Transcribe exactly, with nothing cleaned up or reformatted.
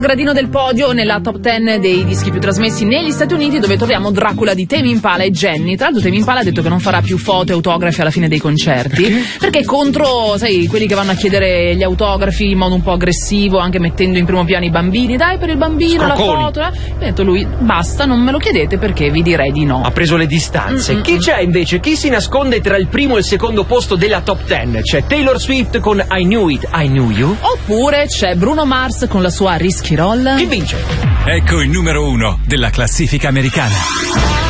Gradino del podio nella top dieci dei dischi più trasmessi negli Stati Uniti, dove troviamo Dracula di Tame Impala e Jenny. Tra l'altro Tame Impala ha detto che non farà più foto e autografi alla fine dei concerti, perché? perché è contro, sai, quelli che vanno a chiedere gli autografi in modo un po' aggressivo, anche mettendo in primo piano i bambini. Dai, per il bambino Scrocconi. La foto. Eh? Ha detto lui, basta, non me lo chiedete perché vi direi di no. Ha preso le distanze. Mm-mm. Chi c'è invece? Chi si nasconde tra il primo e il secondo posto della top dieci? C'è Taylor Swift con I Knew It, I Knew You? Oppure c'è Bruno Mars con la sua Risky Roll? Chi vince? Ecco il numero uno della classifica americana.